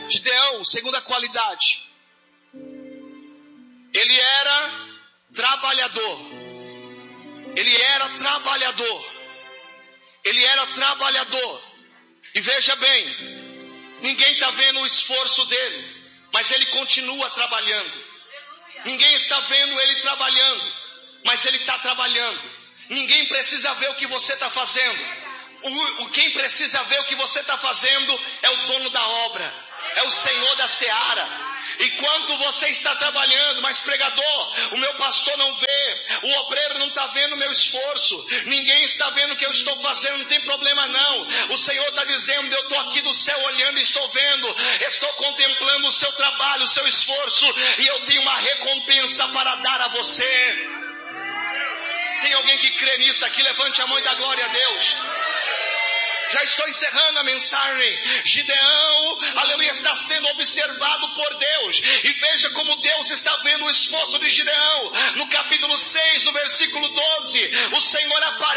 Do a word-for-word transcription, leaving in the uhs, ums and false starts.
Gideão, segunda qualidade, ele era trabalhador. Ele era trabalhador. Ele era trabalhador. E veja bem, ninguém está vendo o esforço dele, mas ele continua trabalhando. Ninguém está vendo ele trabalhando, mas ele está trabalhando. Ninguém precisa ver o que você está fazendo. O, o, quem precisa ver o que você está fazendo é o dono da obra, é o Senhor da seara. Enquanto você está trabalhando, mas pregador, o meu pastor não vê, o obreiro não está vendo o meu esforço, ninguém está vendo o que eu estou fazendo, não tem problema não. O Senhor está dizendo, eu estou aqui do céu olhando e estou vendo, estou contemplando o seu trabalho, o seu esforço, e eu tenho uma recompensa para dar a você. Tem alguém que crê nisso aqui? Levante a mão e dá glória a Deus. Já estou encerrando a mensagem. Gideão, aleluia, está sendo observado por Deus. E veja como Deus está vendo o esforço de Gideão. No capítulo seis, no versículo doze, o Senhor aparece.